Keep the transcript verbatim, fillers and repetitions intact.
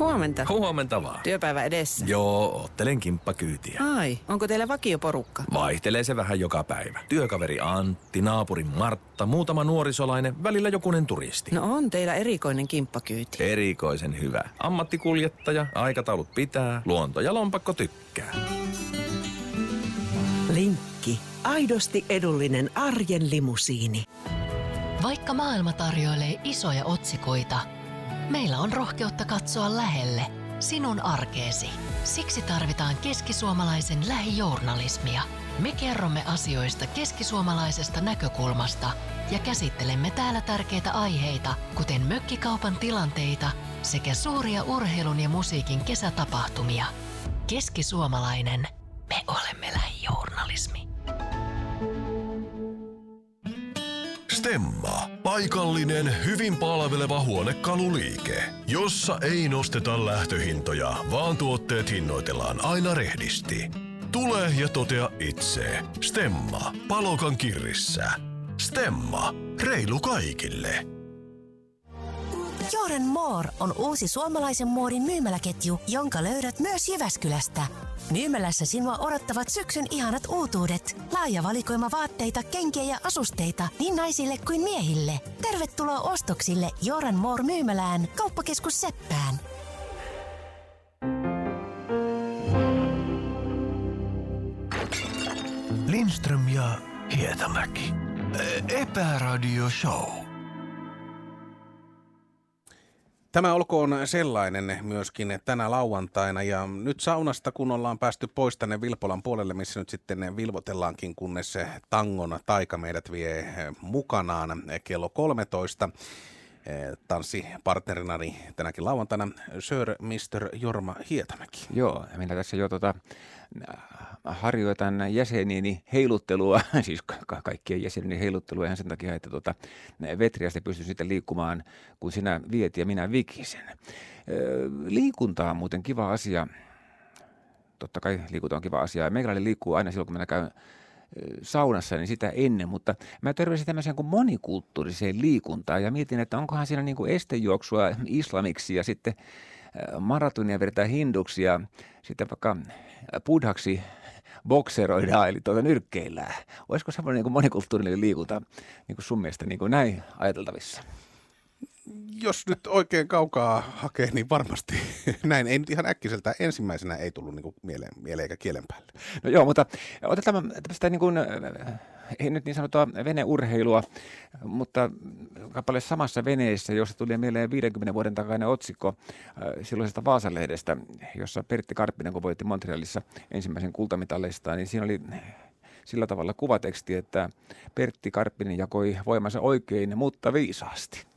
Huomenta. Huomenta vaan. Työpäivä edessä. Joo, oottelen kimppakyytiä. Ai, onko teillä vakioporukka? Vaihtelee se vähän joka päivä. Työkaveri Antti, naapurin Martta, muutama nuorisolainen, välillä jokunen turisti. No on teillä erikoinen kimppakyyti. Erikoisen hyvä. Ammattikuljettaja, aikataulut pitää, luonto ja lompakko tykkää. Linkki. Aidosti edullinen arjen limusiini. Vaikka maailma tarjoilee isoja otsikoita, meillä on rohkeutta katsoa lähelle sinun arkeesi. Siksi tarvitaan keskisuomalaisen lähijournalismia. Me kerromme asioista keskisuomalaisesta näkökulmasta ja käsittelemme täällä tärkeitä aiheita, kuten mökkikaupan tilanteita sekä suuria urheilun ja musiikin kesätapahtumia. Keskisuomalainen. Me olemme lähijournalismi. Stemma. Paikallinen, hyvin palveleva huonekaluliike, jossa ei nosteta lähtöhintoja, vaan tuotteet hinnoitellaan aina rehdisti. Tule ja totea itse. Stemma. Palokan kirrissä. Stemma. Reilu kaikille. Joran More on uusi suomalaisen muodin myymäläketju, jonka löydät myös Jyväskylästä. Myymälässä sinua odottavat syksyn ihanat uutuudet. Laaja valikoima vaatteita, kenkiä ja asusteita niin naisille kuin miehille. Tervetuloa ostoksille Joran More myymälään, Kauppakeskus Seppään. Lindström ja Hietamäki. Epäradio Show. Tämä olkoon sellainen myöskin tänä lauantaina ja nyt saunasta kun ollaan päästy pois tänne Vilpolan puolelle, missä nyt sitten vilvotellaankin, kunnes tangon taika meidät vie mukanaan kello kolmetoista. Tanssipartnerinani tänäkin lauantaina Sir mister Jorma Hietamäki. Joo, minä tässä jo tota, harjoitan jäseniini heiluttelua, siis ka- kaikkien jäseniini heiluttelua ihan sen takia, että tota, vetriästi pystyn sitten liikkumaan, kun sinä viet ja minä vikisen. Liikunta on muuten kiva asia. Totta kai liikunta on kiva asia. Meikäläinen liikkuu aina silloin, kun minä käyn saunassa, niin sitä ennen, mutta mä törmäsin tämmöiseen kuin monikulttuuriseen liikuntaan ja mietin, että onkohan siinä niin kuin estejuoksua islamiksi ja sitten maratonia vedetään hinduksi ja sitten vaikka buddhaksi bokseroidaan, eli tuota nyrkkeillään. Olisiko semmoinen niin kuin monikulttuurinen liikunta niin kuin sun mielestä niin kuin näin ajateltavissa? Jos nyt oikein kaukaa hakee, niin varmasti näin. Ei nyt ihan äkkiseltä ensimmäisenä ei tullut niin kuin mieleen, mieleen eikä kielen päälle. No joo, mutta otetaan tämmöistä niin kuin, ei nyt niin sanotua veneurheilua, mutta kappale samassa veneessä, jossa tuli mieleen viidenkymmenen vuoden takainen otsikko silloisesta Vaasan-lehdestä, jossa Pertti Karppinen, kun voitti Montrealissa ensimmäisen kultamitallistaan, niin siinä oli sillä tavalla kuvateksti, että Pertti Karppinen jakoi voimansa oikein, mutta viisaasti.